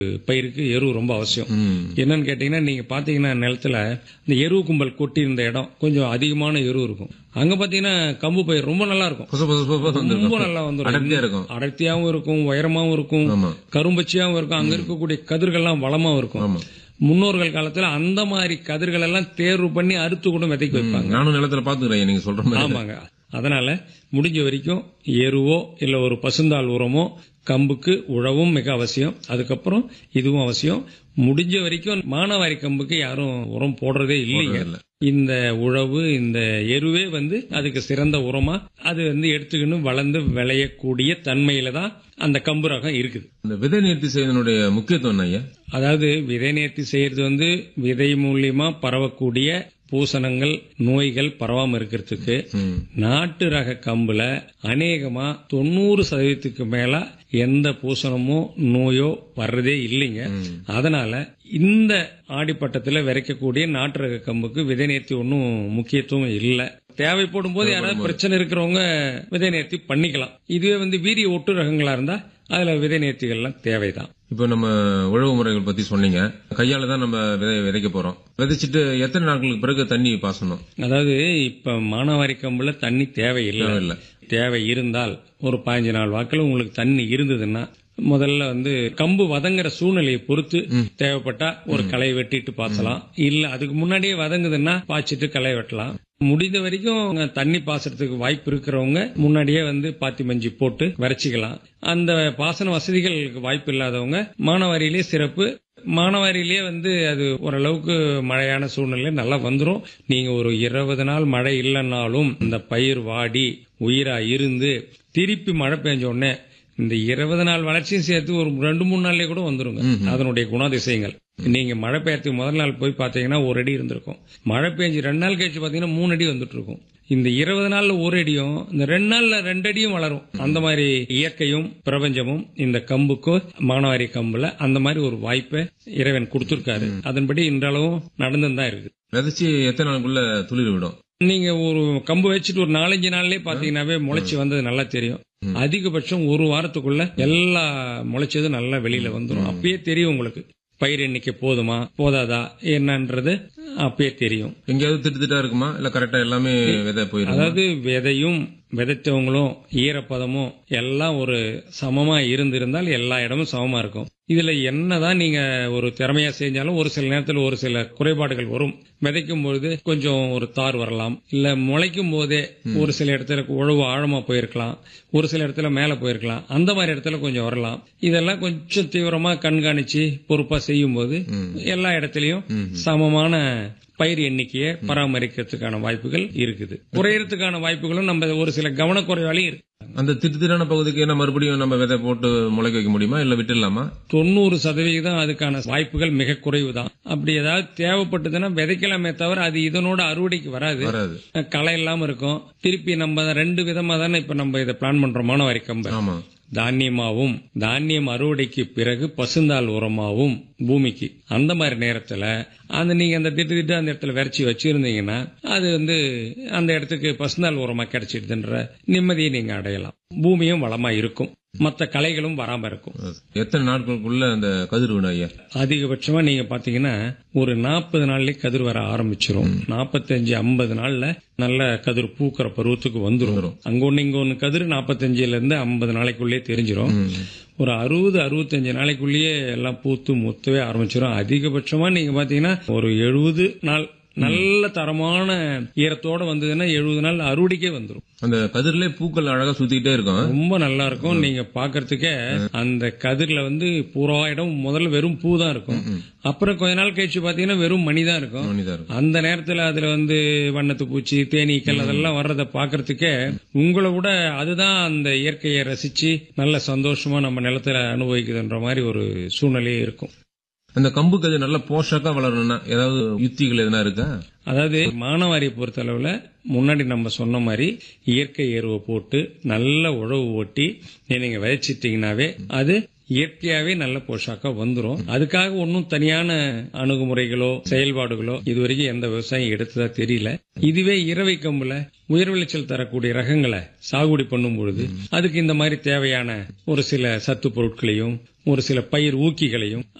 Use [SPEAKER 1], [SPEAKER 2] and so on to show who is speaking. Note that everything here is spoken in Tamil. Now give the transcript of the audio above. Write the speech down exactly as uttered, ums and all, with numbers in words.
[SPEAKER 1] பயிருக்கு எரு ரொம்ப அவசியம். என்னன்னு கேட்டீங்கன்னா, நீங்க பாத்தீங்கன்னா நிலத்துல இந்த எரு கும்பல் கொட்டி இருந்த இடம் கொஞ்சம் அதிகமான எரு இருக்கும். அங்க பாத்தீங்கன்னா கம்பு பயிர் ரொம்ப நல்லா இருக்கும், ரொம்ப நல்லா வந்துடும், அடர்த்தியாவும் இருக்கும், உயரமாவும் இருக்கும், கரும்பச்சியாவும் இருக்கும். அங்க இருக்கக்கூடிய கதிர்கள்லாம் வளமாவும் இருக்கும். முன்னோர்கள் காலத்துல அந்த மாதிரி கதிர்கள் எல்லாம் தேர்வு பண்ணி அறுத்து கூட விதைக்க வைப்பாங்க.
[SPEAKER 2] நானும் நிலத்துல பாத்துக்கிறேன் நீங்க சொல்ற மாதிரி.
[SPEAKER 1] ஆமாங்க. அதனால முடிஞ்ச வரைக்கும் எருவோ இல்ல ஒரு பசுந்தாள் உரமோ, கம்புக்கு உழவும் மிக அவசியம். அதுக்கப்புறம் இதுவும் அவசியம். முடிஞ்ச வரைக்கும் மானாவாரி கம்புக்கு யாரும் உரம் போடுறதே இல்லைங்க. இந்த உழவு இந்த எருவே வந்து அதுக்கு சிறந்த உரமா அது வந்து எடுத்துக்கணும் வளர்ந்து விளையக்கூடிய தன்மையில தான் அந்த கம்பு ரகம் இருக்குது.
[SPEAKER 2] இந்த விதை நேர்த்தி செய்வதனுடைய முக்கியத்துவம் ஐயா?
[SPEAKER 1] அதாவது விதை நேர்த்தி செய்யறது வந்து விதை மூலியமா பரவக்கூடிய பூசணங்கள் நோய்கள் பரவாம இருக்கிறதுக்கு நாட்டு ரக கம்புல அநேகமா தொண்ணூறு சதவீதத்துக்கு மேல எந்த பூசணமோ நோயோ வர்றதே இல்லைங்க. அதனால இந்த ஆடிப்பட்டத்துல விதைக்கக்கூடிய நாட்டு ரக கம்புக்கு விதை நேர்த்தி ஒன்னும் முக்கியத்துவம் இல்லை. தேவைப்படும் போது யாராவது பிரச்சனை இருக்கிறவங்க விதை நேர்த்தி பண்ணிக்கலாம். இதுவே வந்து வீரிய ஒட்டு ரகங்களா இருந்தா அதுல விதை நேர்த்திகள்லாம் தேவைதான்.
[SPEAKER 2] இப்ப நம்ம உழவு முறைகள் பத்தி சொன்னீங்க. கையால தான் நம்ம விதை விதைக்க போறோம். விதைச்சிட்டு எத்தனை நாட்களுக்கு பிறகு தண்ணி பாசணும்?
[SPEAKER 1] அதாவது இப்ப மானாவாரி கம்புல தண்ணி தேவை இல்லை. தேவை இருந்தால் ஒரு பதினஞ்சு நாள் வாக்கில் உங்களுக்கு தண்ணி இருந்ததுன்னா முதல்ல வந்து கம்பு வதங்குற சூழ்நிலையை பொறுத்து தேவைப்பட்டா ஒரு களை வெட்டிட்டு பாசலாம். இல்ல அதுக்கு முன்னாடியே வதங்குதுன்னா பாய்ச்சிட்டு களை வெட்டலாம். முடிந்த வரைக்கும் தண்ணி பாசறதுக்கு வாய்ப்பு இருக்கிறவங்க முன்னாடியே வந்து பாத்தி மஞ்சி போட்டு விரைச்சிக்கலாம். அந்த பாசன வசதிகளுக்கு வாய்ப்பு இல்லாதவங்க மானாவாரியிலே சிறப்பு. மானாவாரியிலேயே வந்து அது ஓரளவுக்கு மழையான சூழ்நிலை நல்லா வந்துடும். நீங்க ஒரு இருபது நாள் மழை இல்லைன்னாலும் இந்த பயிர் வாடி உயிரா இருந்து திருப்பி மழை பெஞ்ச உடனே இந்த இருபது நாள் வளர்ச்சியும் சேர்த்து ஒரு ரெண்டு மூணு நாள்லயே கூட வந்துருங்க. அதனுடைய குணாதிசயங்கள் நீங்க மழை பெய்யறதுக்கு முதல் நாள் போய் பாத்தீங்கன்னா ஒரு அடி இருந்திருக்கும். மழை பெஞ்சு ரெண்டு நாள் கழிச்சு பாத்தீங்கன்னா மூணு அடி வந்துட்டு இருக்கும். இந்த இருபது நாள்ல ஒரு அடியும் இந்த ரெண்டு நாள்ல ரெண்டு அடியும் வளரும். அந்த மாதிரி இயற்கையும் பிரபஞ்சமும் இந்த கம்புக்கு மானாவாரி கம்புல அந்த மாதிரி ஒரு வாய்ப்பை இறைவன் கொடுத்திருக்காரு. அதன்படி இன்றளவும் நடந்துதான் இருக்கு.
[SPEAKER 2] விதைச்சு எத்தனை நாளுக்குள்ள துளிர் விடும்?
[SPEAKER 1] நீங்க ஒரு கம்பு வச்சுட்டு ஒரு நாலஞ்சு நாள்லயே பாத்தீங்கன்னாவே முளைச்சு வந்தது நல்லா தெரியும். அதிகபட்சம் ஒரு வாரத்துக்குள்ள எல்லா முளைச்சதும் நல்லா வெளியில வந்துடும். அப்பயே தெரியும் உங்களுக்கு பயிர் எண்ணிக்கை போதுமா போதாதா என்னன்றது அப்பயே தெரியும்.
[SPEAKER 2] எங்கேயாவது திட்டு திட்டா இருக்குமா இல்ல கரெக்டா எல்லாமே விதை போயிடும்?
[SPEAKER 1] அதாவது விதையும் விதைத்தவங்களும் ஈரப்பதமும் எல்லாம் ஒரு சமமா இருந்திருந்தால் எல்லா இடமும் சமமா இருக்கும். இதுல என்னதான் நீங்க ஒரு திறமையா செஞ்சாலும் ஒரு சில நேரத்தில் ஒரு சில குறைபாடுகள் வரும். விதைக்கும் பொழுது கொஞ்சம் ஒரு தார் வரலாம், இல்ல முளைக்கும் போதே ஒரு சில இடத்துல உழவு ஆழமா போயிருக்கலாம், ஒரு சில இடத்துல மேல போயிருக்கலாம். அந்த மாதிரி இடத்துல கொஞ்சம் வரலாம். இதெல்லாம் கொஞ்சம் தீவிரமா கண்காணிச்சு பொறுப்பா செய்யும் போது எல்லா இடத்திலையும் சமமான பயிர் எண்ணிக்கையை பராமரிக்கிறதுக்கான வாய்ப்புகள் இருக்குது. குறையறதுக்கான வாய்ப்புகளும் நம்ம ஒரு சில கவனக்குறைவாலையும் இருக்கு.
[SPEAKER 2] அந்த திட்டுத்திரான பகுதிக்கு என்ன மறுபடியும் நம்ம விதை போட்டு முளைக்க வைக்க முடியுமா இல்ல விட்டுலாமா?
[SPEAKER 1] தொண்ணூறு சதவீதம் அதுக்கான வாய்ப்புகள் மிக குறைவு தான். அப்படி ஏதாவது தேவைப்பட்டதுன்னா விதைக்கலாமே தவிர அது இதனோட அறுவடைக்கு வராது. களை இல்லாம இருக்கும். திருப்பி நம்ம ரெண்டு விதமா தானே இப்ப நம்ம இதை பிளான் பண்றோம் மானாவாரி கம்பு. தானியமாவும் தானியம் அறுவடைக்கு பிறகு பசுந்தாள் உரமாவும் பூமிக்கு அந்த மாதிரி நேரத்துல அந்த நீங்க அந்த திட்டு திட்டு அந்த இடத்துல விரைச்சி வச்சிருந்தீங்கன்னா அது வந்து அந்த இடத்துக்கு பசுந்தாள் உரமா கிடைச்சிடுதுன்ற நிம்மதியை நீங்க அடையலாம். பூமியும் வளமா இருக்கும், மற்ற களைகளும் வராம இருக்கும்.
[SPEAKER 2] எத்தனை நாட்களுக்குள்ள அந்த கதிர் விடும் ஐயா?
[SPEAKER 1] அதிகபட்சமா நீங்க பாத்தீங்கன்னா ஒரு நாற்பது நாள்லயே கதிர் வர ஆரம்பிச்சிரும். நாற்பத்தஞ்சு ஐம்பது நாள்ல நல்ல கதிர் பூக்கிற பருவத்துக்கு வந்துரும். அங்க ஒண்ணு இங்க ஒண்ணு கதிர் நாற்பத்தஞ்சுல இருந்து ஐம்பது நாளைக்குள்ளேயே தெரிஞ்சிடும். ஒரு அறுபது அறுபத்தஞ்சு நாளைக்குள்ளேயே எல்லாம் பூத்து முத்தவே ஆரம்பிச்சிடும். அதிகபட்சமா நீங்க பாத்தீங்கன்னா ஒரு எழுபது நாள் நல்ல தரமான ஈரத்தோட வந்ததுன்னா எழுபது நாள் அறுவடைக்கே வந்துடும்.
[SPEAKER 2] அந்த கதிரிலே பூக்கள் அழகா சுத்திக்கிட்டே இருக்கும், ரொம்ப
[SPEAKER 1] நல்லா இருக்கும். நீங்க பாக்குறதுக்கே அந்த கதிர்ல வந்து பூரா இடம் முதல்ல வெறும் பூ தான் இருக்கும். அப்புறம் கொஞ்ச நாள் கழிச்சு பாத்தீங்கன்னா வெறும் மணிதான் இருக்கும். அந்த நேரத்துல அதுல வந்து வண்ணத்து பூச்சி தேனீக்கள் அதெல்லாம் வர்றத பாக்குறதுக்கே உங்களை விட அதுதான் அந்த இயற்கையை ரசிச்சு நல்ல சந்தோஷமா நம்ம நிலத்துல அனுபவிக்குதுன்ற மாதிரி ஒரு சூழ்நிலையே இருக்கும்.
[SPEAKER 2] அந்த கம்பு கதிர் நல்ல போஷக்கா வளரணும்னா ஏதாவது யுத்திகள் எதுனா இருக்கா?
[SPEAKER 1] அதாவது மானாவாரியை பொறுத்த அளவுல முன்னாடி நம்ம சொன்ன மாதிரி இயற்கை எருவை போட்டு நல்ல உழவு ஓட்டி நீங்க விதைச்சிட்டீங்கன்னாவே அது இயற்கையாவே நல்ல போஷாக்கா வந்துரும். அதுக்காக ஒன்னும் தனியான அணுகுமுறைகளோ செயல்பாடுகளோ இதுவரைக்கும் எந்த விவசாயம் எடுத்ததா தெரியல. இதுவே இரவை கம்புல உயர் விளைச்சல் தரக்கூடிய ரகங்களை சாகுபடி பண்ணும் பொழுது அதுக்கு இந்த மாதிரி தேவையான ஒரு சில சத்து பொருட்களையும் ஒரு சில பயிர் ஊக்கிகளையும்